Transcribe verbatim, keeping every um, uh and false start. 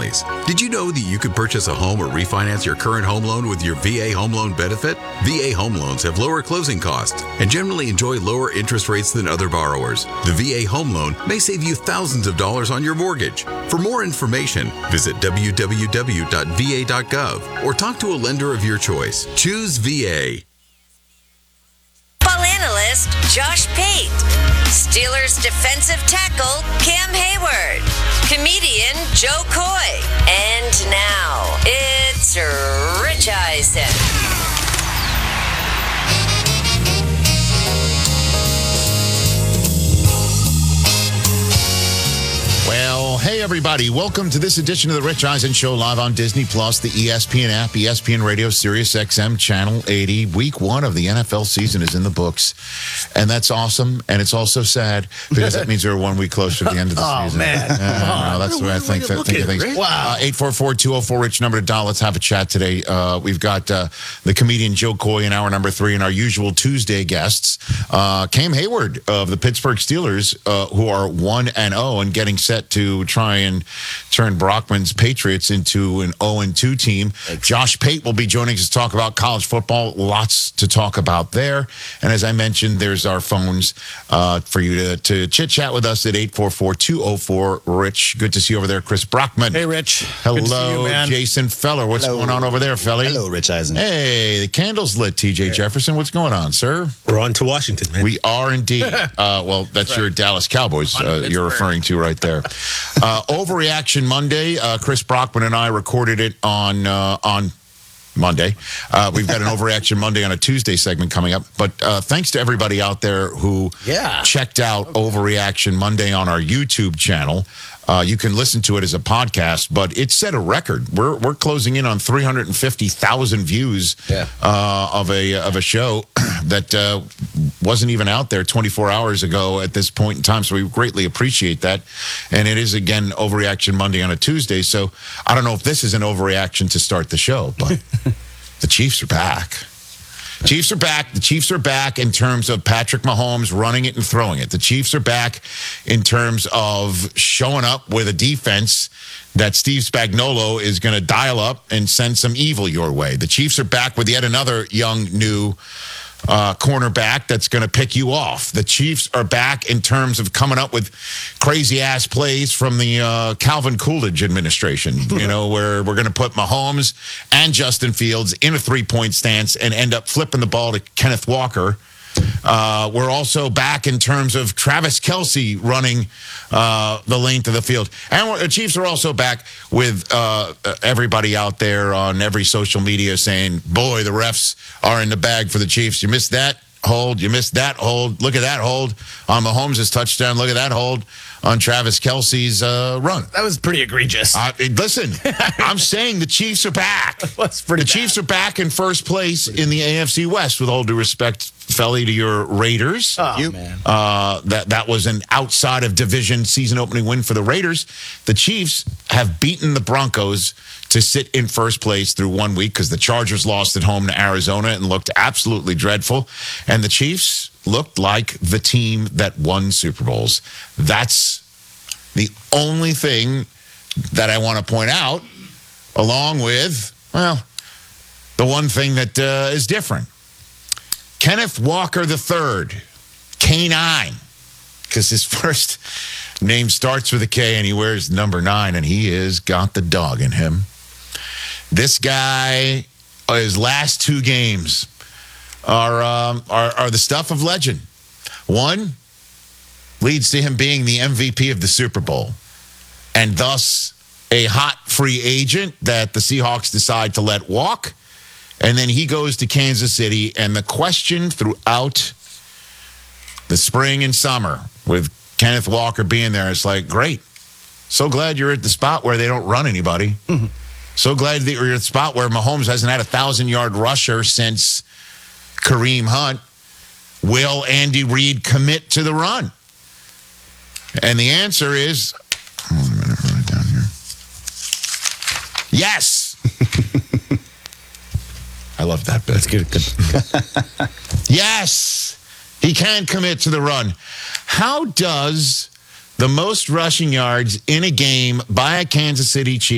holidays. Did you know that you could purchase a home or refinance your current home loan with your V A Home Loan benefit? V A Home Loans have lower closing costs and generally enjoy lower interest rates than other borrowers. The V A Home Loan may save you thousands of dollars on your mortgage. For more information, visit w w w dot v a dot gov or talk to a lender of your choice. Choose V A. Football analyst Josh Pate, Steelers defensive tackle Cam Hayward, comedian Joe Coy, and now it's Rich Eisen. Well, hey, everybody. Welcome to this edition of the Rich Eisen Show live on Disney Plus, the E S P N app, E S P N Radio, Sirius X M, Channel eighty. Week one of the N F L season is in the books. And that's awesome. And it's also sad because that means we're one week closer to the end of the oh, season. Oh, man. Uh, no, that's the way I think, that, think of things. Wow. Uh, eight four four, two oh four, Rich, number to dial. Let's have a chat today. Uh, we've got uh, the comedian Joe Coy in hour number three and our usual Tuesday guests. Uh, Cam Hayward of the Pittsburgh Steelers, uh, who are one and oh and getting set to try and turn Brockman's Patriots into an oh and two team. Thanks. Josh Pate will be joining us to talk about college football. Lots to talk about there. And as I mentioned, there's our phones uh, for you to, to chit-chat with us at eight four four, two oh four, Rich. Good to see you over there, Chris Brockman. Hey, Rich. Hello, Good to see you, man. Jason Feller. What's Hello. going on over there, Felly? Hello, Rich Eisen. Hey, the candle's lit, T J Jefferson. What's going on, sir? We're on to Washington, man. We are indeed. uh, well, that's right. Your Dallas Cowboys uh, you're referring to right there. Uh, Overreaction Monday. Uh, Chris Brockman and I recorded it on uh, on Monday. Uh, we've got an Overreaction Monday on a Tuesday segment coming up. But uh, thanks to everybody out there who yeah. checked out Overreaction Monday on our YouTube channel. Uh, you can listen to it as a podcast, but it set a record. We're we're closing in on three hundred fifty thousand views yeah. uh, of a of a show that uh, wasn't even out there twenty-four hours ago at this point in time. So we greatly appreciate that. And it is, again, Overreaction Monday on a Tuesday. So I don't know if this is an overreaction to start the show, but the Chiefs are back. Chiefs are back. The Chiefs are back in terms of Patrick Mahomes running it and throwing it. The Chiefs are back in terms of showing up with a defense that Steve Spagnuolo is going to dial up and send some evil your way. The Chiefs are back with yet another young, new uh, cornerback that's going to pick you off. The Chiefs are back in terms of coming up with crazy-ass plays from the uh, Calvin Coolidge administration, you know, where we're going to put Mahomes and Justin Fields in a three-point stance and end up flipping the ball to Kenneth Walker. Uh, we're also back in terms of Travis Kelce running uh, the length of the field. And the Chiefs are also back with uh, everybody out there on every social media saying, boy, the refs are in the bag for the Chiefs. You missed that hold. You missed that hold. Look at that hold on Mahomes' touchdown. Look at that hold on Travis Kelce's uh, run. That was pretty egregious. Uh, listen, I'm saying the Chiefs are back. That's pretty the bad. Chiefs are back in first place in the A F C West, with all due respect, Felly, to your Raiders. Oh, you. man. Uh, that, that was an outside of division season opening win for the Raiders. The Chiefs have beaten the Broncos to sit in first place through one week because the Chargers lost at home to Arizona and looked absolutely dreadful. And the Chiefs looked like the team that won Super Bowls. That's the only thing that I want to point out, along with, well, the one thing that uh, is different. Kenneth Walker the third, K nine, because his first name starts with a K and he wears number nine, and he has got the dog in him. This guy, his last two games are, um, are, are the stuff of legend. One leads to him being the M V P of the Super Bowl, and thus a hot free agent that the Seahawks decide to let walk. And then he goes to Kansas City, and the question throughout the spring and summer with Kenneth Walker being there, it's like, great. So glad you're at the spot where they don't run anybody. Mm-hmm. So glad that you're at the spot where Mahomes hasn't had a thousand-yard rusher since Kareem Hunt. Will Andy Reid commit to the run? And the answer is, hold on a minute, write it down here. Yes. I love that bit. That's good. good. Yes, he can commit to the run. How does the most rushing yards in a game by a Kansas City Chiefs